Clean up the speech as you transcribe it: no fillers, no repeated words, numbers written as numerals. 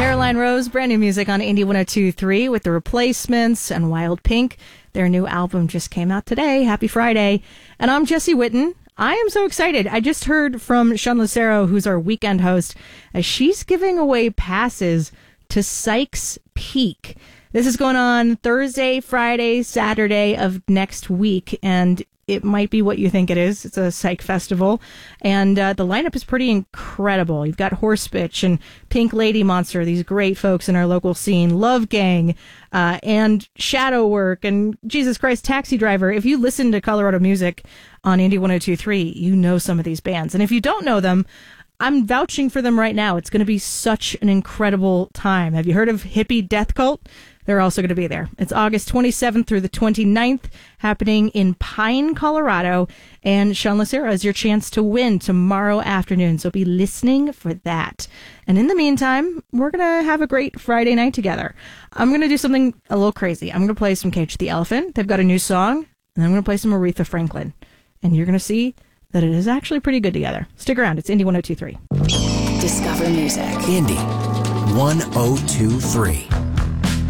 Caroline Rose, brand new music on Indie 102.3 with The Replacements and Wild Pink. Their new album just came out today. Happy Friday. And I'm Jesse Whitten. I am so excited. I just heard from Sean Lucero, who's our weekend host, as she's giving away passes to Sykes Peak. This is going on Thursday, Friday, Saturday of next week, and it might be what you think it is. It's a psych festival, and the lineup is pretty incredible. You've got Horse Bitch and Pink Lady Monster, these great folks in our local scene, Love Gang, and Shadow Work, and Jesus Christ, Taxi Driver. If you listen to Colorado music on Indie 102.3, you know some of these bands. And if you don't know them, I'm vouching for them right now. It's going to be such an incredible time. Have you heard of Hippie Death Cult? They're also going to be there. It's August 27th through the 29th, happening in Pine, Colorado. And Sean Lucero is your chance to win tomorrow afternoon. So be listening for that. And in the meantime, we're going to have a great Friday night together. I'm going to do something a little crazy. I'm going to play some Cage the Elephant. They've got a new song. And I'm going to play some Aretha Franklin. And you're going to see that it is actually pretty good together. Stick around. It's Indie 102.3. Discover music. Indie 102.3.